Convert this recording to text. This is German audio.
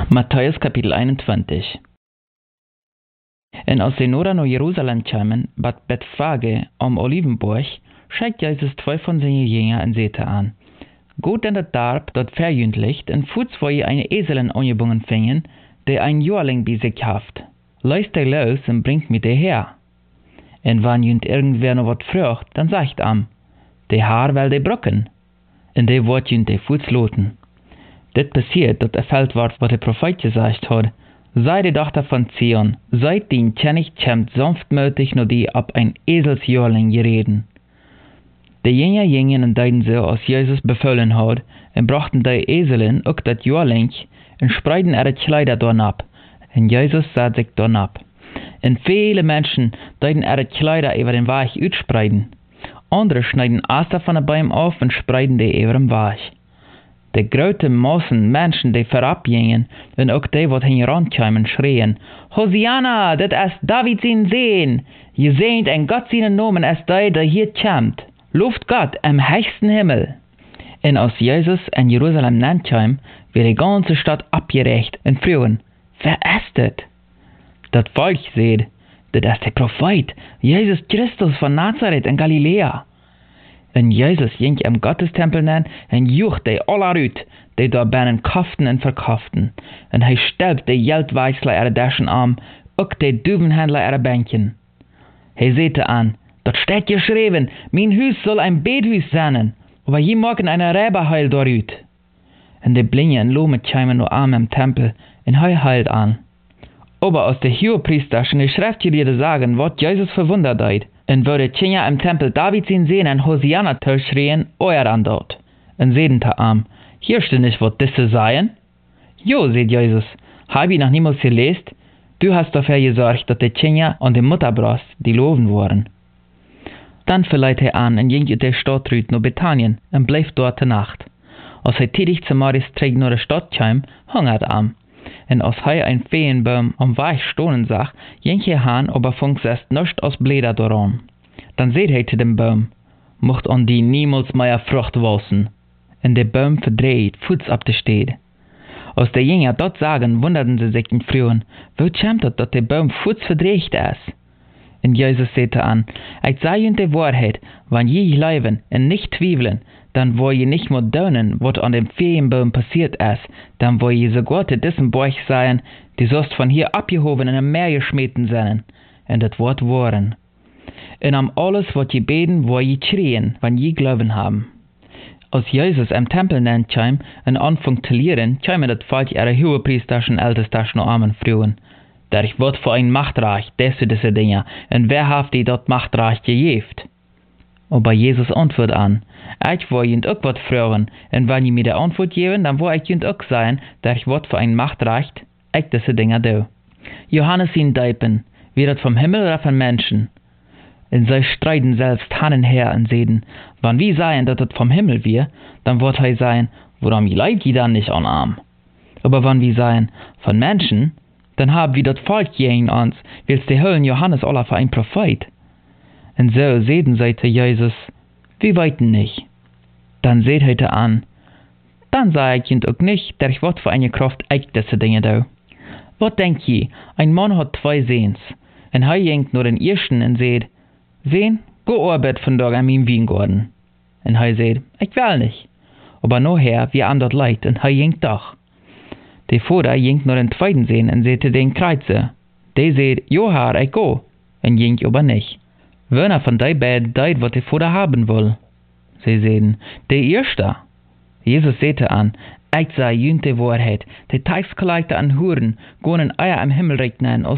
Matthäus Kapitel 21. En als ze naar Jeruzalem kwamen, bij Bethphage am Olivenberg, schickt Jesus 2 von seinen Jüngern en zette aan: Geht in das Dorp, dat verjünt ligt, en voets wo je eine Eselin angebunden fingen, die ein Jahrling bei sich haft. Leist die los en bringt mir die her. En wann jünt irgendwer noch wat frucht, dann sagt die Haar wel die brücken. En die wordt jünt die voets loten. Dit passiert, dat erfüllt wordt wat der Prophet gesagt hat: Sei die Tochter von Zion, seid den König kämmt sanftmütig nur die ab ein Eselsjörling gereden. Die Jünger gingen und deiden so, als Jesus befohlen hat, und brachten die Eselin auch das Jörling und spreiden ihre Kleider dorn ab. Und Jesus sah sich dorn ab. Und viele Menschen deiden ihre Kleider über den Weg utspreiden. Andere schneiden Aster von den Bäumen auf und spreiden die über den Weg. Die große Massen Menschen, die vorabgingen, und auch die, die hinrankamen, schrien: Hosianna, das ist David sein Sohn! Je seht en Gott seinen Namen ist der hier kommt. Lobt Gott im höchsten Himmel. Und als Jesus in Jerusalem nankam, wird die ganze Stadt abgerecht und frühen: Wer ist das? Das Volk seht: Das ist der Prophet, Jesus Christus von Nazareth in Galiläa. Und Jesus ging im Gottestempel nen und jucht die alle uit, die da binnen kauften und verkauften. Und hij stelpt die Geldwechsler ihre Taschen an, auch die Duvenhändler ihre Bänken. Hij zette an: Dort steht geschrieben, mein Haus soll ein Bethuis sein, aber je morgen eine Räberheil dorüt. Und die Blinge und Lohme kämen nur am im Tempel, und hij heilt an. Aber aus der Hohepriester schon die Schriftgelehrten sagen, was Jesus verwundert hat, und würde Kinder im Tempel David ihn sehen und Hosianna schreien, euer an dort. Und sehen am: Hier steht nicht, was diese seien? Jo, sagt Jesus, hab ich noch niemals gelesen? Du hast dafür gesorgt, dass die Kinder und die Mutterbrust die Loven waren. Dann verleiht an und ging in der Stadt rüt nach Bethanien und bleib dort die Nacht. Als tätig zum Morgenstreik nach der Stadt kam, hungert und als ein Feenbaum am Weg stohlen sah, ging han, aber funks erst nicht aus Bläder daran. Dann seht zu dem Baum: Mocht an die niemals mehr Frucht wachsen. Und der Baum verdreht, Fuß ab der Steht. Als die Jünger dort sagen, wunderten sie sich in Frühen: Wo kommt es, dass der Baum Fuß verdreht ist? Und Jesus sagte an: Ich sage ihnen die Wahrheit, wenn je glauben und nicht zweifeln, dann wo je nicht mehr daunen, was an dem Feenbaum passiert ist, dann wo je sogar zu diesem Berg sein, die sollst von hier abgehoben in ein Meer geschmeten sein. Und das Wort waren. Und am alles, was je beten, wo je schreien, wenn je Glauben haben. Als Jesus im Tempel kam und anfing zu lehren, kamen das Volk ihre Hohepriesterischen Ältesten und armen Frauen. Der wird für ein Machtreich, diese Dinge, und wer hat die dort Machtreich gegeben? Aber Jesus antwortet an: Ich will ihnen auch was fragen, und wenn ihr mir die Antwort geben, dann will ich ihnen auch sagen, der wird für ein Machtreich, ich diese Dinge do. Johannes ihn Deipen, wird das vom Himmel oder von Menschen? Und sie streiten selbst Hand und her und sehen: Wenn wir sagen, dass das vom Himmel wir, dann wird er sagen: Warum leidet ihr dann nicht an Arm? Aber wenn wir sagen, von Menschen, dann haben wir das Volk gegen uns, willst die Höllen Johannes aller für ein Prophet. Und so sehen sie zu Jesus: Wir weiten nicht. Dann seht heute an: Dann sage ich ihnen auch nicht, der ich wird für eine Kraft echt diese Dinge da. Was denkt ihr? Ein Mann hat 2 Sehens, und er jenkt nur den ersten und sagt: Sehen, go arbeit von Tag an meinem Weingarten. Und er sagt: Ich will nicht. Aber nachher, wie an dort leid, und er jenkt doch. Der Vater jenkt nur den zweiten Sehen und sagt den Kreuze. Der sagt: Jo Herr, ich go. Und jenkt aber nicht. Wer von die beiden deit, was der Vater haben will? Sie sagen: Der Erste. Jesus sagte an: Ich sage ihnen die Wahrheit, die Taxkollector an Huren gehen in Eier im Himmel regnen,